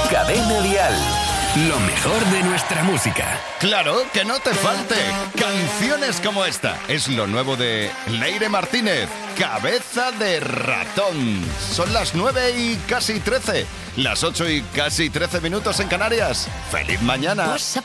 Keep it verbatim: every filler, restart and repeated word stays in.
Cadena Dial. Lo mejor de nuestra música. Claro, que no te falte. Canciones como esta. Es lo nuevo de Leire Martínez. Cabeza de ratón. Son las nueve y casi trece. Las ocho y casi trece minutos en Canarias. ¡Feliz mañana! Pues